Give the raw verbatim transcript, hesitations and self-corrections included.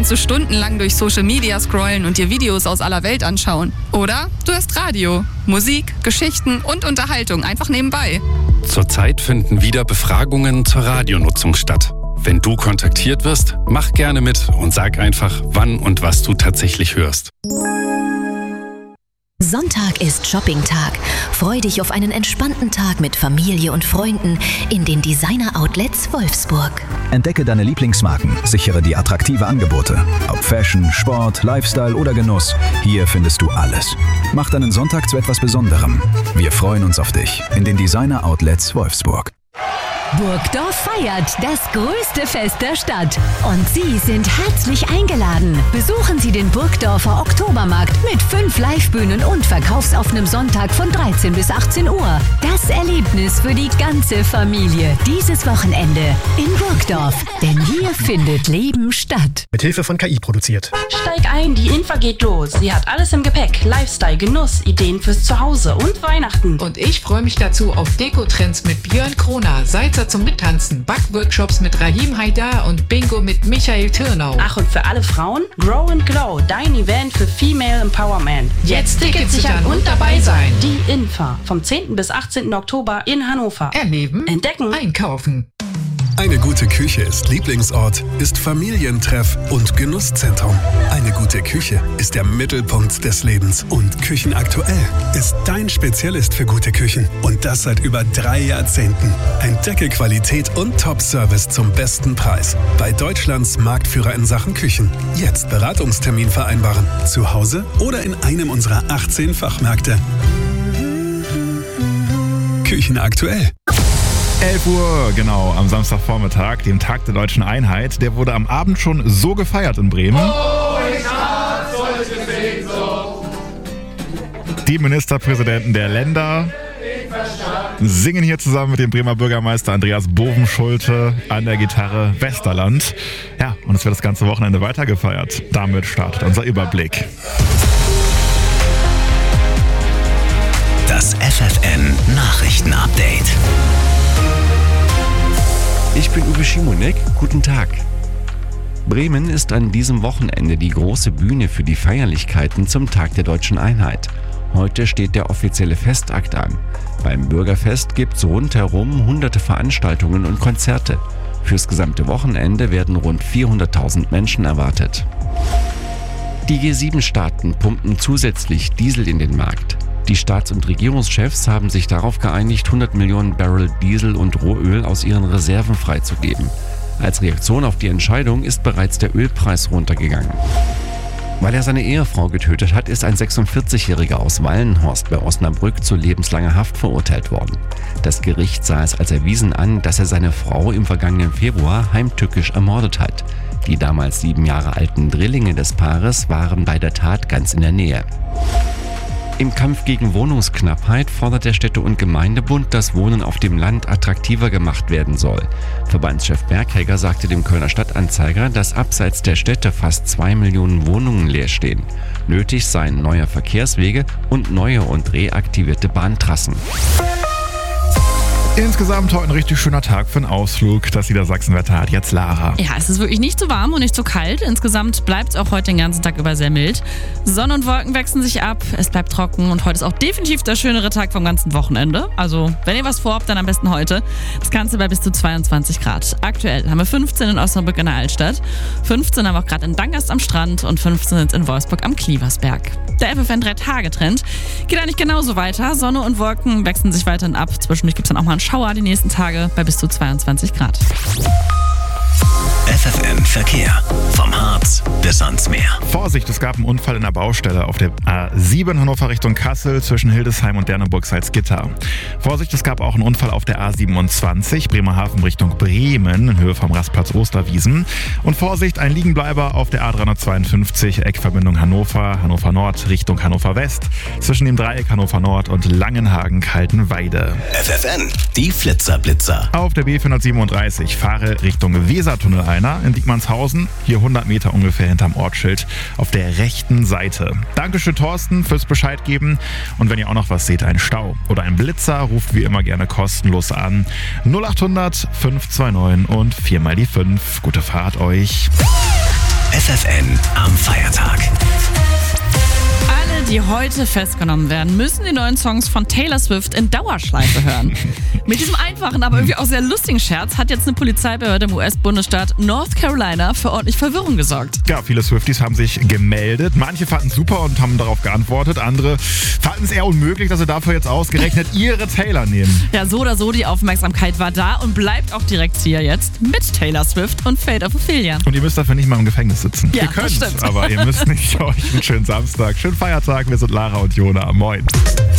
kannst du stundenlang durch Social Media scrollen und dir Videos aus aller Welt anschauen. Oder du hörst Radio, Musik, Geschichten und Unterhaltung einfach nebenbei. Zurzeit finden wieder Befragungen zur Radionutzung statt. Wenn du kontaktiert wirst, mach gerne mit und sag einfach, wann und was du tatsächlich hörst. Sonntag ist Shopping-Tag. Freu dich auf einen entspannten Tag mit Familie und Freunden in den Designer-Outlets Wolfsburg. Entdecke deine Lieblingsmarken, sichere die attraktive Angebote. Ob Fashion, Sport, Lifestyle oder Genuss, hier findest du alles. Mach deinen Sonntag zu etwas Besonderem. Wir freuen uns auf dich in den Designer-Outlets Wolfsburg. Burgdorf feiert das größte Fest der Stadt. Und Sie sind herzlich eingeladen. Besuchen Sie den Burgdorfer Oktobermarkt mit fünf Livebühnen und verkaufsoffenem Sonntag von dreizehn bis achtzehn Uhr. Das Erlebnis für die ganze Familie dieses Wochenende in Burgdorf. Denn hier findet Leben statt. Mit Hilfe von K I produziert. Steig ein, die Infa geht los. Sie hat alles im Gepäck. Lifestyle, Genuss, Ideen fürs Zuhause und Weihnachten. Und ich freue mich dazu auf Dekotrends mit Björn Kroner, Salzer zum Mittanzen, Backworkshops mit Rahim Haidar und Bingo mit Michael Türnau. Ach, und für alle Frauen, Grow and Glow, dein Event für Female Empowerment. Jetzt Tickets sichern und dabei sein. Die Infa, vom zehnten bis achtzehnten Oktober in Hannover. Erleben, entdecken, einkaufen. Eine gute Küche ist Lieblingsort, ist Familientreff und Genusszentrum. Eine gute Küche ist der Mittelpunkt des Lebens. Und Küchenaktuell ist dein Spezialist für gute Küchen. Und das seit über drei Jahrzehnten. Entdecke Qualität und Top-Service zum besten Preis. Bei Deutschlands Marktführer in Sachen Küchen. Jetzt Beratungstermin vereinbaren. Zu Hause oder in einem unserer achtzehn Fachmärkte. Küchenaktuell. elf Uhr, genau, am Samstagvormittag, dem Tag der Deutschen Einheit. Der wurde am Abend schon so gefeiert in Bremen. Oh, ich hab's heute gesehen, so. Die Ministerpräsidenten der Länder singen hier zusammen mit dem Bremer Bürgermeister Andreas Bovenschulte an der Gitarre Westerland. Ja, und es wird das ganze Wochenende weiter gefeiert. Damit startet unser Überblick. Das F F N Nachrichtenupdate. Ich bin Uwe Schimonek, guten Tag. Bremen ist an diesem Wochenende die große Bühne für die Feierlichkeiten zum Tag der Deutschen Einheit. Heute steht der offizielle Festakt an. Beim Bürgerfest gibt's rundherum hunderte Veranstaltungen und Konzerte. Fürs gesamte Wochenende werden rund vierhunderttausend Menschen erwartet. Die G sieben Staaten pumpen zusätzlich Diesel in den Markt. Die Staats- und Regierungschefs haben sich darauf geeinigt, hundert Millionen Barrel Diesel und Rohöl aus ihren Reserven freizugeben. Als Reaktion auf die Entscheidung ist bereits der Ölpreis runtergegangen. Weil er seine Ehefrau getötet hat, ist ein sechsundvierzigjähriger aus Wallenhorst bei Osnabrück zu lebenslanger Haft verurteilt worden. Das Gericht sah es als erwiesen an, dass er seine Frau im vergangenen Februar heimtückisch ermordet hat. Die damals sieben Jahre alten Drillinge des Paares waren bei der Tat ganz in der Nähe. Im Kampf gegen Wohnungsknappheit fordert der Städte- und Gemeindebund, dass Wohnen auf dem Land attraktiver gemacht werden soll. Verbandschef Berghegger sagte dem Kölner Stadtanzeiger, dass abseits der Städte fast zwei Millionen Wohnungen leer stehen. Nötig seien neue Verkehrswege und neue und reaktivierte Bahntrassen. Insgesamt heute ein richtig schöner Tag für einen Ausflug. Das Niedersachsenwetter hat jetzt Lara. Ja, es ist wirklich nicht zu warm und nicht zu kalt. Insgesamt bleibt es auch heute den ganzen Tag über sehr mild. Sonne und Wolken wechseln sich ab, es bleibt trocken und heute ist auch definitiv der schönere Tag vom ganzen Wochenende. Also, wenn ihr was vorhabt, dann am besten heute. Das Ganze bei bis zu zweiundzwanzig Grad. Aktuell haben wir fünfzehn in Osnabrück in der Altstadt, fünfzehn haben wir auch gerade in Dangast am Strand und fünfzehn sind in Wolfsburg am Klieversberg. Der F F N drei Tage Trend geht eigentlich genauso weiter. Sonne und Wolken wechseln sich weiterhin ab. Zwischendurch gibt es dann auch mal einen Schauer die nächsten Tage bei bis zu zweiundzwanzig Grad. F F N Verkehr. Vom Harz bis ans Meer. Vorsicht, es gab einen Unfall in der Baustelle auf der A sieben Hannover Richtung Kassel zwischen Hildesheim und Derneburg-Salzgitter. Vorsicht, es gab auch einen Unfall auf der A siebenundzwanzig Bremerhaven Richtung Bremen in Höhe vom Rastplatz Osterwiesen. Und Vorsicht, ein Liegenbleiber auf der A dreihundertzweiundfünfzig Eckverbindung Hannover, Hannover Nord Richtung Hannover West zwischen dem Dreieck Hannover Nord und Langenhagen-Kaltenweide. F F N, die Flitzerblitzer. Auf der B vierhundertsiebenunddreißig fahre Richtung Wesertunnel einer in Diekmannshausen, hier hundert Meter ungefähr hinterm Ortsschild auf der rechten Seite. Dankeschön Thorsten fürs Bescheid geben und wenn ihr auch noch was seht, ein Stau oder ein Blitzer, ruft wie immer gerne kostenlos an null acht hundert fünf zwei neun und viermal die fünf. Gute Fahrt euch. F F N am Feiertag. Alle, die heute festgenommen werden, müssen die neuen Songs von Taylor Swift in Dauerschleife hören. Mit diesem einfachen, aber irgendwie auch sehr lustigen Scherz hat jetzt eine Polizeibehörde im U S-Bundesstaat North Carolina für ordentlich Verwirrung gesorgt. Ja, viele Swifties haben sich gemeldet. Manche fanden es super und haben darauf geantwortet. Andere fanden es eher unmöglich, dass sie dafür jetzt ausgerechnet ihre Taylor nehmen. Ja, so oder so, die Aufmerksamkeit war da und bleibt auch direkt hier jetzt mit Taylor Swift und Fate of Ophelia. Und ihr müsst dafür nicht mal im Gefängnis sitzen. Ja, ihr könnt, das stimmt. aber ihr müsst nicht. Euch einen schönen Samstag, schönen Feiertag. Wir sind Lara und Jona. Moin.